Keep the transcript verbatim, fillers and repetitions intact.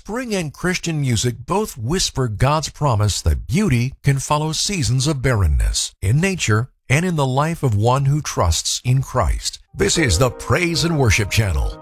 Spring and Christian music both whisper God's promise that beauty can follow seasons of barrenness in nature and in the life of one who trusts in Christ. This is the Praise and Worship Channel.